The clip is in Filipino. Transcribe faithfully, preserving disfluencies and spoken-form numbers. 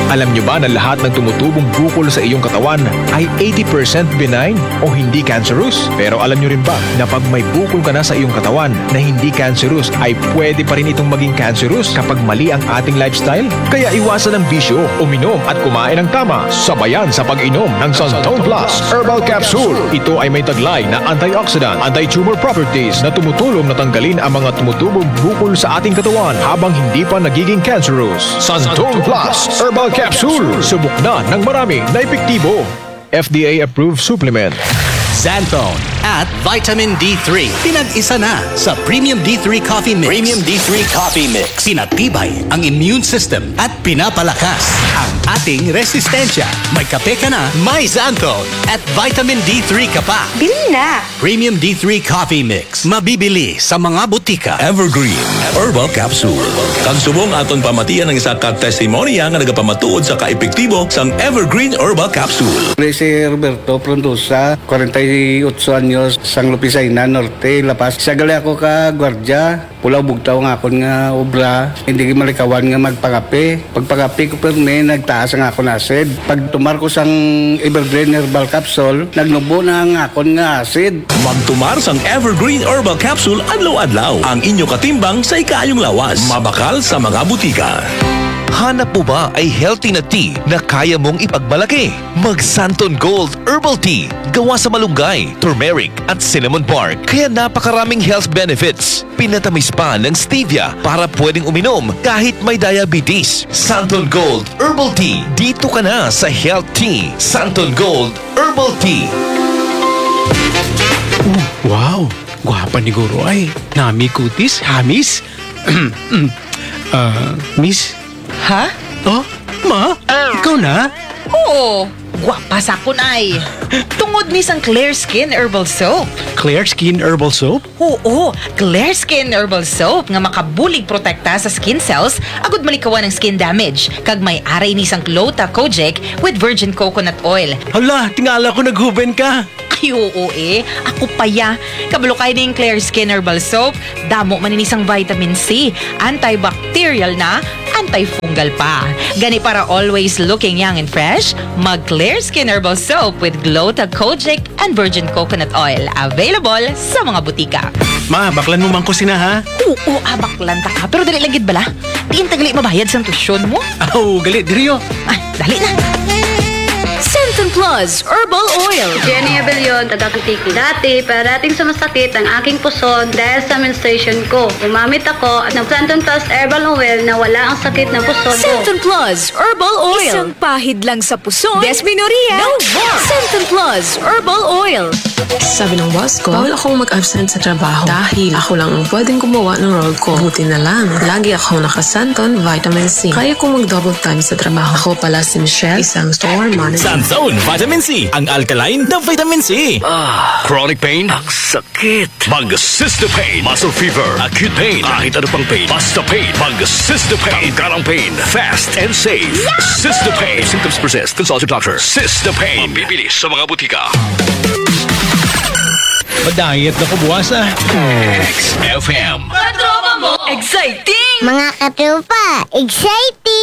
Alam nyo ba na lahat ng tumutubong bukol sa iyong katawan ay eighty percent benign o hindi cancerous? Pero alam nyo rin ba na pag may bukol ka na sa iyong katawan na hindi cancerous ay pwede pa rin itong maging cancerous kapag mali ang ating lifestyle? Kaya iwasan ang bisyo, uminom at kumain ng tama. Sabayan sa pag-inom ng Santon Plus Herbal Capsule. Ito ay may taglay na antioxidant, anti-tumor properties na tumutulong na tanggalin ang mga tumutubong bukol sa ating katawan habang hindi pa nagiging cancerous. Santon Plus Herbal Capsule. Subok na ng marami na epektibo. F D A-approved supplement. Xanthone at Vitamin D three. Pinag-isa na sa Premium D three Coffee Mix. Premium D three Coffee Mix. Pinatibay ang immune system at pinapalakas ang ating resistensya. May kape ka na, may Xanthone at Vitamin D three ka pa. Bili na! Premium D three Coffee Mix. Mabibili sa mga butika. Evergreen Herbal Capsule. Kag subong aton pamatian ng isa ka testimony nga nagapamatuod sa kaepektibo sang Evergreen Herbal Capsule. Si Roberto Frondosa, forty-eight anyos, San Lupisayna, Norte, La Paz. Sagali ako ka gwardya, pulaw bugtaw nga akon nga obra, hindi malikawan nga magpakape. Pagpakape ko pero may nagtaas ang akon acid. Pag tumar ko sang Evergreen Herbal Capsule, nagnubo na ang akon nga acid. Magtumar sang Evergreen Herbal Capsule adlaw-adlaw. Ang inyo katimbang sa ikayong lawas. Mabakal sa mga butika. Hanap mo ba ay healthy na tea na kaya mong ipagmalaki? Mag Santon Gold Herbal Tea. Gawa sa malunggay, turmeric at cinnamon bark. Kaya napakaraming health benefits. Pinatamis pa ng stevia para pwedeng uminom kahit may diabetes. Santon Gold Herbal Tea. Dito ka na sa Health Tea. Santon Gold Herbal Tea. Uh, wow! Gwapa ni Guro ay. Nami kutis, hamis. uh, miss? Ha? Oh, ma? Ikaw na? Oo, gwapa sa kun ay. Tungod ni sang Clear Skin Herbal Soap. Clear Skin Herbal Soap? Oo, Clear Skin Herbal Soap nga makabulig protekta sa skin cells agud malikawan ng skin damage. Kag may aray ni sang Glota Kojic with virgin coconut oil. Hala, tingala ko naghuben ka. Ay, oo eh. Ako pa ya. Kabalo kayo na yung Clear Skin Herbal Soap. Damo maninisang vitamin C. Antibacterial na, antifungal pa. Gani para always looking young and fresh, mag Clear Skin Herbal Soap with Glota Kojic and virgin coconut oil. Available sa mga butika. Ma, baklan mo man ko sina ha? Oo, abaklan ta ka. Pero dali lagid bala. Diin tagali mabayad sa tusyon mo. Aw, oh, galit diriyo. Ay, dali na. Santon Plus Herbal Oil. Jenny Abellion, taga-Kitiki. Dati, parating sumasakit ang aking puso dahil sa menstruation ko. Gumamit ako ng Santon Plus Herbal Oil na wala ang sakit ng puso ko. Santon Plus Herbal Oil. Isang pahid lang sa puso. Desmenoria. No more. Santon Plus Herbal Oil. Sabi ng boss ko, bawal akong mag-absent sa trabaho dahil ako lang ang pwedeng gumawa ng role ko. Buti na lang, lagi akong nakasanton Vitamin C. Kaya kong mag-double time sa trabaho. Ako pala si Michelle, isang store manager. Santon Vitamin C, ang alkaline na vitamin C. Ah, chronic pain? Ang sakit. Mag-Cystopain. Muscle fever, acute pain, kahit ano pang pain. Basta pain. Mag-Cystopain. Tanggalang pain. Fast and safe. Yeah! Cystopain. If symptoms persist, consult your doctor. Cystopain. Mabibili sa mga butika. Madayat na ko buwas ah. X F M. Katropa mo! Exciting! Mga katropa, exciting!